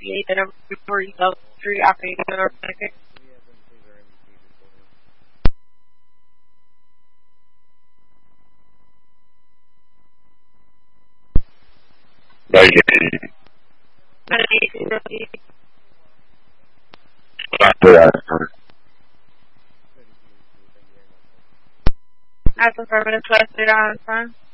create the number before you sell through after you get our benefit. That's affirmative, so I stayed on time.